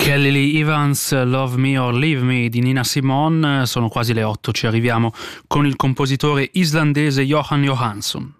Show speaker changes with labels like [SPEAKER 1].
[SPEAKER 1] Kelly Lee Evans, Love Me or Leave Me di Nina Simone. Sono quasi le 8, ci arriviamo con il compositore islandese Jóhann Jóhannsson.